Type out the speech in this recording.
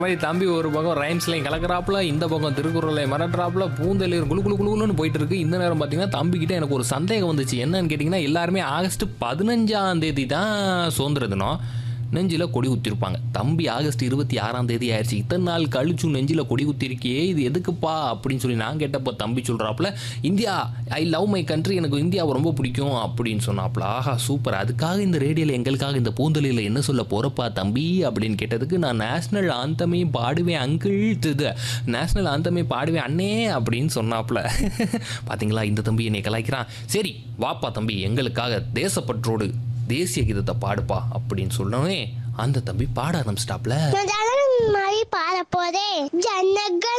மாதிரி தம்பி ஒரு பக்கம் ரைம்ஸ்லையும் கலக்கிறாப்புல, இந்த பக்கம் திருக்குறளை மிரட்டுறாப்புல, பூந்தளிர் குளு குளு குளுன்னு போயிட்டு இருக்கு. இந்த நேரம் பார்த்தீங்கன்னா தம்பிக்கிட்ட எனக்கு ஒரு சந்தேகம் வந்துச்சு. என்னன்னு கேட்டிங்கன்னா, எல்லாருமே ஆகஸ்ட் 15ஆம் தேதி தான் சுதந்திர தினம் நெஞ்சில் கொடி குத்திருப்பாங்க. தம்பி ஆகஸ்ட் 26ஆம் தேதி ஆயிடுச்சு. இத்தனை நாள் கழிச்சும் நெஞ்சில் கொடி குத்திருக்கியே, இது எதுக்குப்பா அப்படின்னு சொல்லி நான் கேட்டப்போ தம்பி சொல்கிறாப்புல, India, I love my country, எனக்கு இந்தியாவை ரொம்ப பிடிக்கும் அப்படின்னு சொன்னாப்புல. ஆஹா சூப்பர், அதுக்காக இந்த ரேடியோவில் எங்களுக்காக இந்த பூந்தொழியில் என்ன சொல்ல போகிறப்பா தம்பி அப்படின்னு கேட்டதுக்கு, நான் நேஷ்னல் ஆந்தமே பாடுவேன் அங்கிள், இது நேஷ்னல் ஆந்தமே பாடுவேன் அண்ணே அப்படின்னு சொன்னாப்புல. பார்த்தீங்களா, இந்த தம்பி என்னை கலாய்க்கிறான். சரி வாப்பா தம்பி, எங்களுக்காக தேசப்பற்றோடு தேசிய கீதத்தை பாடுப்பா அப்படின்னு சொன்னோடனே அந்த தம்பி பாட ஆரம்பிச்சிட்டாப்ல. மாதிரி பாட போதே ஜனகன்